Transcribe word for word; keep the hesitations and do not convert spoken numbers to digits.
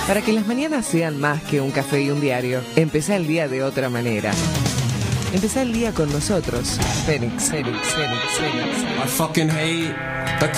Para que las mañanas sean más que un café y un diario, empezá el día de otra manera. Empezá el día con nosotros. Fénix, Fénix, Fénix, Fénix. I fucking hate the